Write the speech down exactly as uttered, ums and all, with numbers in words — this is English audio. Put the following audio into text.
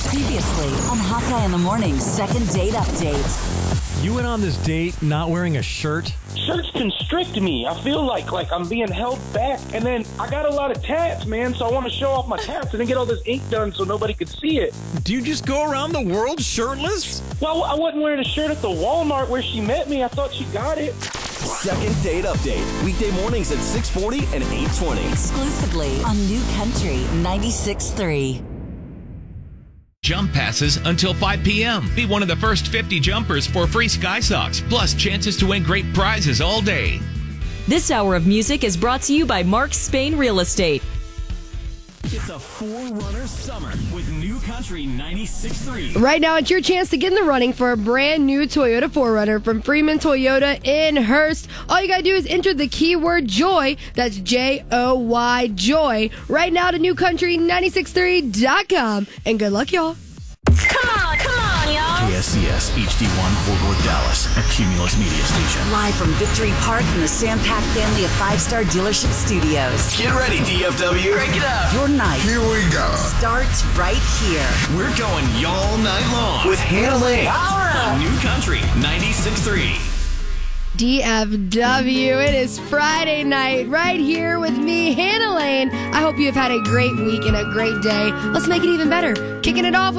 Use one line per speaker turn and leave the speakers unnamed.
Previously on Hawkeye in the Morning's second date update.
You went on this date not wearing a shirt?
Shirts constrict me. I feel like like I'm being held back. And then I got a lot of tats, man, so I want to show off my tats and then get all this ink done so nobody could see it.
Do you just go around the world shirtless?
Well, I wasn't wearing a shirt at the Walmart where she met me. I thought she got it.
Second date update. Weekday mornings at six forty and eight twenty.
Exclusively on New Country ninety-six point three.
Jump passes until five p.m. Be one of the first fifty jumpers for free Sky Socks, plus chances to win great prizes all day.
This hour of music is brought to you by Mark Spain Real Estate.
It's a four-runner summer with New Country ninety-six point three.
Right now, it's your chance to get in the running for a brand new Toyota four runner from Freeman Toyota in Hearst. All you got to do is enter the keyword JOY. That's J O Y, JOY. Right now to new country ninety-six point three dot com. And good luck, y'all.
Come on, come on, y'all.
K S C S H D one Fort Worth, Dallas, a Cumulus media station.
Live from Victory Park in the Sam Pack family of five-star dealership studios.
Get ready, D F W.
Crank it up.
Your night
Here we go.
starts right here.
We're going y'all night long
With Hannah Lane.
on New Country ninety-six point three.
D F W, it is Friday night right here with me, Hannah Lane. I hope you have had a great week and a great day. Let's make it even better. Kicking it off